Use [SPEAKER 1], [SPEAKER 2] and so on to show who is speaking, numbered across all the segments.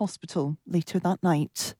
[SPEAKER 1] hospital later that night.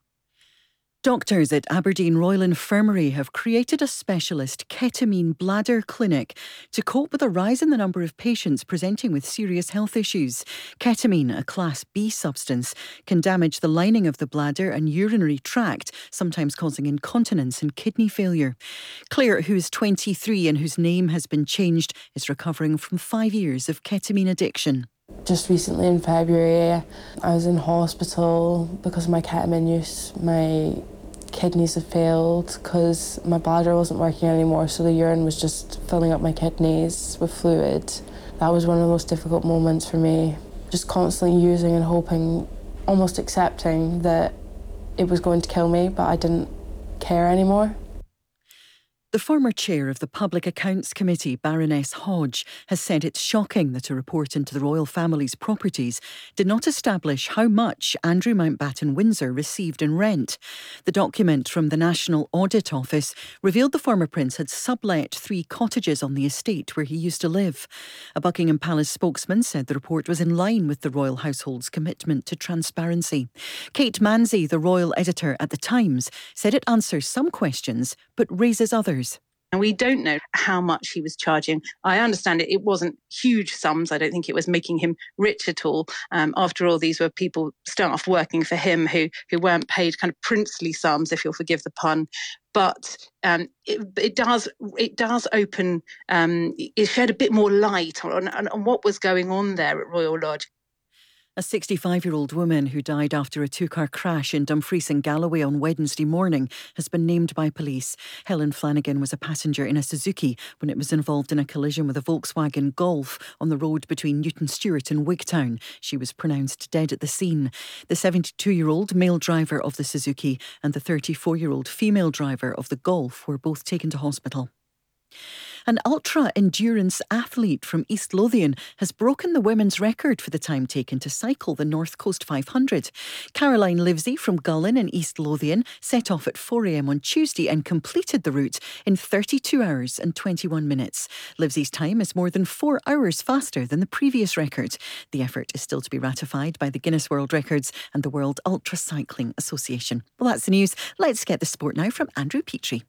[SPEAKER 2] Doctors at Aberdeen Royal Infirmary have created a specialist ketamine bladder clinic to cope with a rise in the number of patients presenting with serious health issues. Ketamine, a Class B substance, can damage the lining of the bladder and urinary tract, sometimes causing incontinence and kidney failure. Claire, who is 23 and whose name has been changed, is recovering from 5 years of ketamine addiction.
[SPEAKER 3] Just recently in February, I was in hospital because of my ketamine use. My kidneys have failed because my bladder wasn't working anymore, so the urine was just filling up my kidneys with fluid. That was one of the most difficult moments for me. Just constantly using and hoping, almost accepting that it was going to kill me, but I didn't care anymore.
[SPEAKER 2] The former chair of the Public Accounts Committee, Baroness Hodge, has said it's shocking that a report into the royal family's properties did not establish how much Andrew Mountbatten Windsor received in rent. The document from the National Audit Office revealed the former prince had sublet 3 cottages on the estate where he used to live. A Buckingham Palace spokesman said the report was in line with the royal household's commitment to transparency. Kate Manzi, the royal editor at The Times, said it answers some questions but raises others.
[SPEAKER 4] And we don't know how much he was charging. I understand it wasn't huge sums. I don't think it was making him rich at all. After all, these were staff working for him who weren't paid kind of princely sums, if you'll forgive the pun. But it does open, it shed a bit more light on what was going on there at Royal Lodge.
[SPEAKER 2] A 65-year-old woman who died after a 2-car crash in Dumfries and Galloway on Wednesday morning has been named by police. Helen Flanagan was a passenger in a Suzuki when it was involved in a collision with a Volkswagen Golf on the road between Newton Stewart and Wigtown. She was pronounced dead at the scene. The 72-year-old male driver of the Suzuki and the 34-year-old female driver of the Golf were both taken to hospital. An ultra-endurance athlete from East Lothian has broken the women's record for the time taken to cycle the North Coast 500. Caroline Livesey from Gullin in East Lothian set off at 4 a.m. on Tuesday and completed the route in 32 hours and 21 minutes. Livesey's time is more than 4 hours faster than the previous record. The effort is still to be ratified by the Guinness World Records and the World Ultra Cycling Association. Well, that's the news. Let's get the sport now from Andrew Petrie.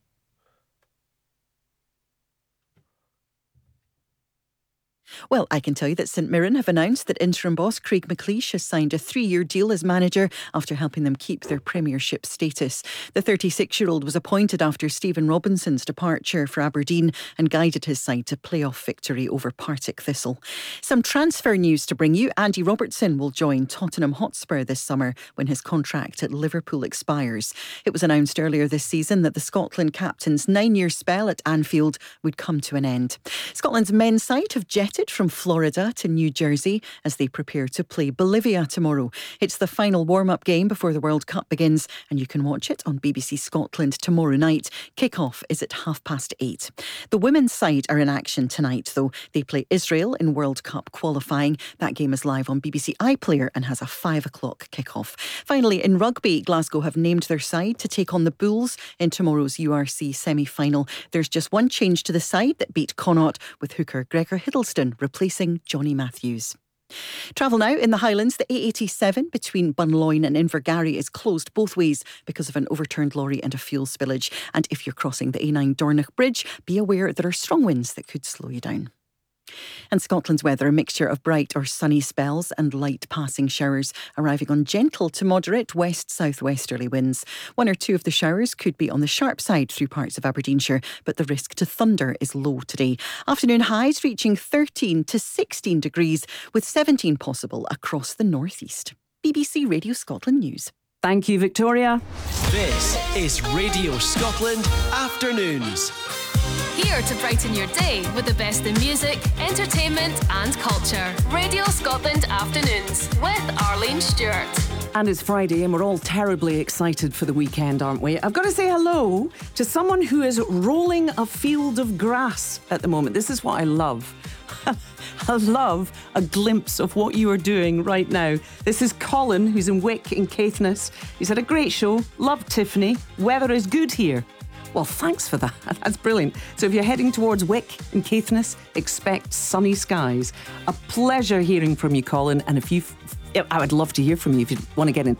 [SPEAKER 2] Well, I can tell you that St Mirren have announced that interim boss Craig McLeish has signed a 3-year deal as manager after helping them keep their premiership status. The 36-year-old was appointed after Stephen Robinson's departure for Aberdeen and guided his side to playoff victory over Partick Thistle. Some transfer news to bring you. Andy Robertson will join Tottenham Hotspur this summer when his contract at Liverpool expires. It was announced earlier this season that the Scotland captain's 9-year spell at Anfield would come to an end. Scotland's men's side have jetted from Florida to New Jersey as they prepare to play Bolivia tomorrow. It's the final warm-up game before the World Cup begins, and you can watch it on BBC Scotland tomorrow night. Kick-off is at 8:30. The women's side are in action tonight, though. They play Israel in World Cup qualifying. That game is live on BBC iPlayer and has a 5 o'clock kick-off. Finally, in rugby, Glasgow have named their side to take on the Bulls in tomorrow's URC semi-final. There's just one change to the side that beat Connacht, with hooker Gregor Hiddleston replacing Johnny Matthews. Travel now in the Highlands. The A87 between Bunloyne and Invergarry is closed both ways because of an overturned lorry and a fuel spillage. And if you're crossing the A9 Dornoch Bridge, be aware there are strong winds that could slow you down. And Scotland's weather, a mixture of bright or sunny spells and light passing showers, arriving on gentle to moderate west-southwesterly winds. 1 or 2 of the showers could be on the sharp side through parts of Aberdeenshire, but the risk to thunder is low today. Afternoon highs reaching 13 to 16 degrees, with 17 possible across the northeast. BBC Radio Scotland News.
[SPEAKER 5] Thank you, Victoria.
[SPEAKER 6] This is Radio Scotland Afternoons.
[SPEAKER 7] Here to brighten your day with the best in music, entertainment and culture. Radio Scotland Afternoons with Arlene Stewart.
[SPEAKER 5] And it's Friday and we're all terribly excited for the weekend, aren't we? I've got to say hello to someone who is rolling a field of grass at the moment. This is what I love. I love a glimpse of what you are doing right now. This is Colin, who's in Wick in Caithness. He's had a great show. Love Tiffany. Weather is good here. Well, thanks for that. That's brilliant. So if you're heading towards Wick and Caithness, expect sunny skies. A pleasure hearing from you, Colin. And I would love to hear from you if you want to get in touch.